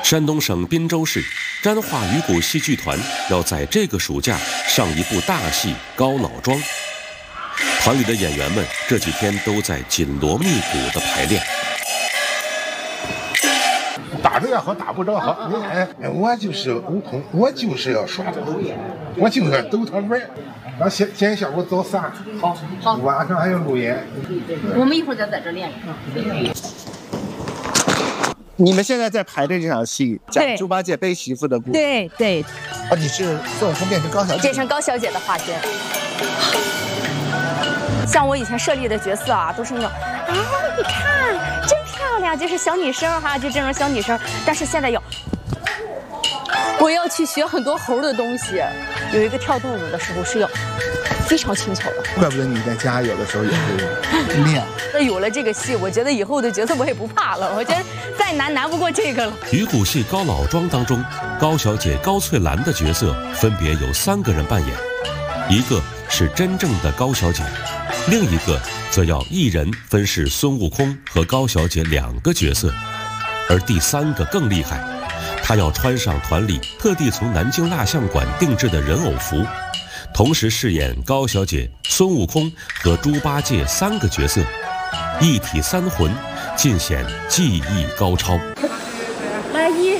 山东省滨州市沾化鱼鼓戏剧团要在这个暑假上一部大戏《高老庄》，团里的演员们这几天都在紧锣密鼓地排练。 打着也好，打不着好。你看，我就是悟空，我就是要耍这个，我就是要逗他玩。那今天下午早3，好，晚上还有路演。 我们一会儿再在这练。 你们现在在排的这场戏，讲猪八戒背媳妇的故事。 对对。 啊，你是孙悟空变成高小姐？ 变成高小姐的化身。像我以前设立的角色啊，都是那种啊，你看真漂亮，就是小女生哈，就这种小女生。但是现在我要去学很多猴的东西，有一个跳动舞的时候是要非常轻巧的。 怪不得你在家有的时候也会练。 那有了这个戏，我觉得以后的角色我也不怕了。我觉得再难不过这个了。 鱼鼓戏《高老庄》当中，高小姐高翠兰的角色分别有3个人扮演，一个是真正的高小姐，另一个则要一人分饰孙悟空和高小姐2个角色，而第3个更厉害，她要穿上团里特地从南京蜡像馆定制的人偶服，同时饰演高小姐、孙悟空和猪八戒3个角色，一体3魂，尽显技艺高超。 来1、2。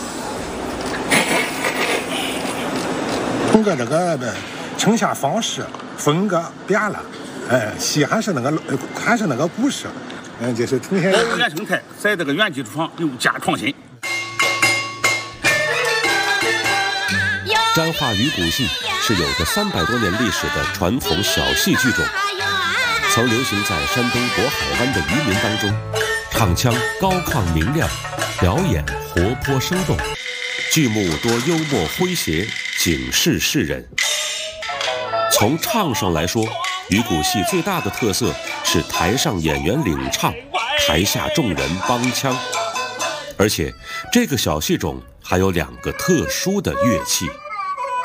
通过这个呈现方式、风格变了，戏还是那个故事，就是呈现原生态，在这个原基础上又加创新。 沾化鱼鼓戏是有着300多年历史的传统小戏剧种，曾流行在山东渤海湾的渔民当中，唱腔高亢明亮，表演活泼生动，剧目多幽默诙谐，警示世人。从唱上来说，鱼鼓戏最大的特色是台上演员领唱，台下众人帮腔，而且这个小戏种还有2个特殊的乐器。